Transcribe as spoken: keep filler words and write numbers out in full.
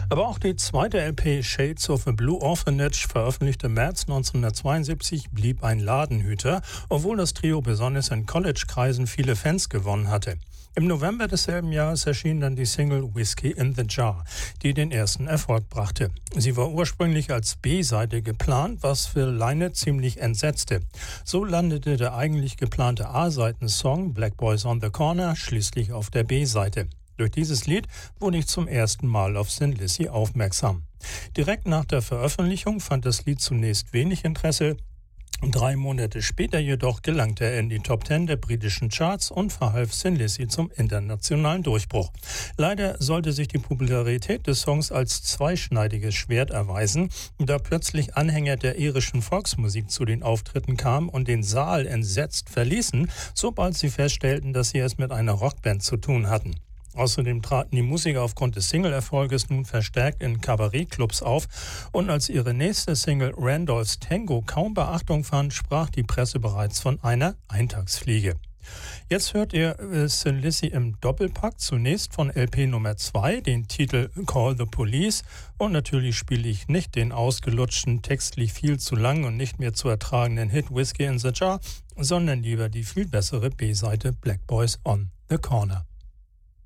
Aber auch die zweite L P Shades of a Blue Orphanage, veröffentlicht im März neunzehnhundertzweiundsiebzig, blieb ein Ladenhüter, obwohl das Trio besonders in College-Kreisen viele Fans gewonnen hatte. Im November desselben Jahres erschien dann die Single Whiskey in the Jar, die den ersten Erfolg brachte. Sie war ursprünglich als B-Seite geplant, was für Lynott ziemlich entsetzte. So landete der eigentlich geplante A-Seiten-Song Black Boys on the Corner schließlich auf der B-Seite. Durch dieses Lied wurde ich zum ersten Mal auf Thin Lizzy aufmerksam. Direkt nach der Veröffentlichung fand das Lied zunächst wenig Interesse. Drei Monate später jedoch gelangte er in die Top Ten der britischen Charts und verhalf Thin Lizzy zum internationalen Durchbruch. Leider sollte sich die Popularität des Songs als zweischneidiges Schwert erweisen, da plötzlich Anhänger der irischen Volksmusik zu den Auftritten kamen und den Saal entsetzt verließen, sobald sie feststellten, dass sie es mit einer Rockband zu tun hatten. Außerdem traten die Musiker aufgrund des Single-Erfolges nun verstärkt in Kabarettclubs auf und als ihre nächste Single Randolph's Tango kaum Beachtung fand, sprach die Presse bereits von einer Eintagsfliege. Jetzt hört ihr äh, Thin Lizzy im Doppelpack, zunächst von L P Nummer zwei, den Titel Call the Police, und natürlich spiele ich nicht den ausgelutschten, textlich viel zu lang und nicht mehr zu ertragenden Hit Whiskey in the Jar, sondern lieber die viel bessere B-Seite Black Boys on the Corner.